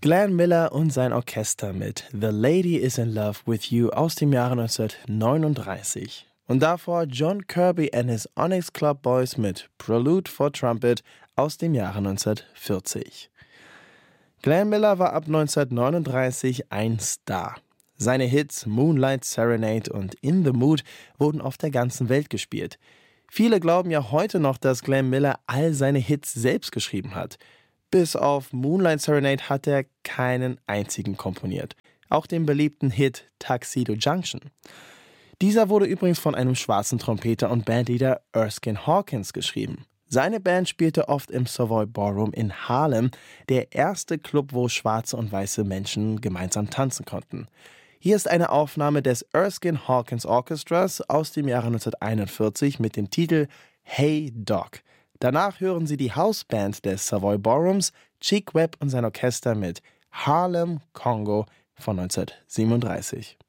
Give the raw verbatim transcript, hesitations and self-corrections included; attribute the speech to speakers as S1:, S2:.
S1: Glenn Miller und sein Orchester mit The Lady is in Love with You aus dem Jahre neunzehnhundertneununddreißig. Und davor John Kirby and his Onyx Club Boys mit Prelude for Trumpet aus dem Jahre neunzehnhundertvierzig. Glenn Miller war ab neunzehnhundertneununddreißig ein Star. Seine Hits Moonlight Serenade und In the Mood wurden auf der ganzen Welt gespielt. Viele glauben ja heute noch, dass Glenn Miller all seine Hits selbst geschrieben hat. Bis auf Moonlight Serenade hat er keinen einzigen komponiert. Auch den beliebten Hit Tuxedo Junction. Dieser wurde übrigens von einem schwarzen Trompeter und Bandleader Erskine Hawkins geschrieben. Seine Band spielte oft im Savoy Ballroom in Harlem, der erste Club, wo schwarze und weiße Menschen gemeinsam tanzen konnten. Hier ist eine Aufnahme des Erskine Hawkins Orchestras aus dem Jahre neunzehnhunderteinundvierzig mit dem Titel Hey Doc. Danach hören Sie die Hausband des Savoy Ballrooms, Chick Webb und sein Orchester mit Harlem Congo von neunzehnhundertsiebenunddreißig.